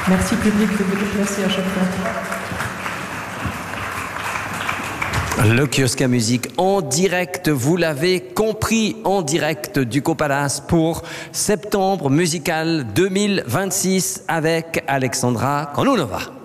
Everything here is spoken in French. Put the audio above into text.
Merci public de vous déplacer à chaque fois. Le kiosque à musique en direct, vous l'avez compris, en direct du Copalace pour septembre musical 2026 avec Alexandra Kononova.